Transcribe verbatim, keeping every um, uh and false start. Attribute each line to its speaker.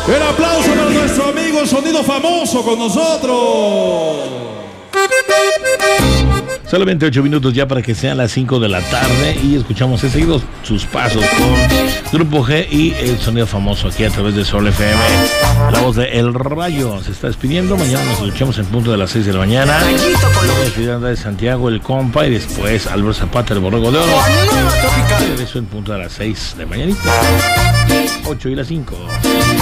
Speaker 1: El aplauso para nuestro amigo Sonido Famoso con nosotros.
Speaker 2: Solamente ocho minutos ya para que sean las cinco de la tarde y escuchamos enseguida sus pasos con Grupo G y el Sonido Famoso aquí a través de Sol F M. La voz de El Rayo se está despidiendo. Mañana nos escuchamos en punto de las seis de la mañana. Ciudad de Santiago, el compa, y después Álvaro Zapata, el Borrego de Oro. Regreso en punto de las seis de mañanita. ocho y las cinco.